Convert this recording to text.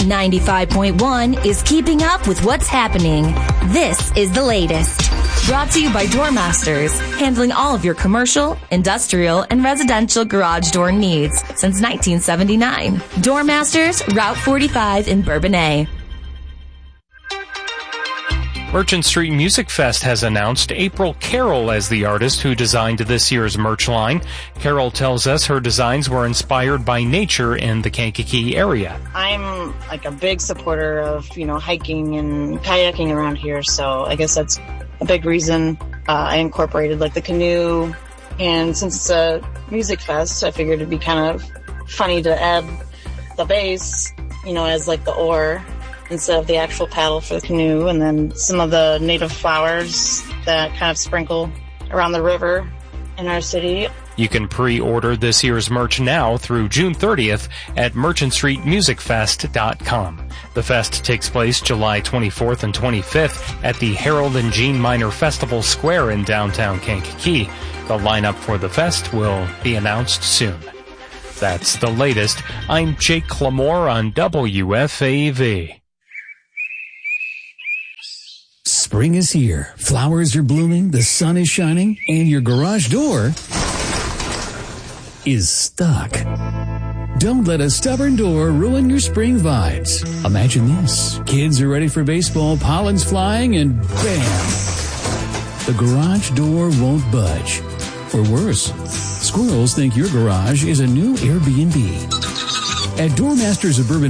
95.1 is keeping up with what's happening. This is the latest. Brought to you by Doormasters, handling all of your commercial, industrial, and residential garage door needs since 1979. Doormasters, Route 45 in Bourbonnais. Merchant Street Music Fest has announced April Carroll as the artist who designed this year's merch line. Carroll tells us her designs were inspired by nature in the Kankakee area. I'm like a big supporter of, hiking and kayaking around here, so I guess that's a big reason I incorporated like the canoe. And since it's a music fest, I figured it'd be kind of funny to add the bass, as like the oar instead of the actual paddle for the canoe, and then some of the native flowers that kind of sprinkle around the river in our city. You can pre-order this year's merch now through June 30th at merchantstreetmusicfest.com. The fest takes place July 24th and 25th at the Harold and Jean Miner Festival Square in downtown Kankakee. The lineup for the fest will be announced soon. That's the latest. I'm Jake Clamore on WFAV. Spring is here. Flowers are blooming, the sun is shining, and your garage door is stuck. Don't let a stubborn door ruin your spring vibes. Imagine this. Kids are ready for baseball, pollen's flying, and bam! The garage door won't budge. Or worse, squirrels think your garage is a new Airbnb. At Doormasters of Bourbon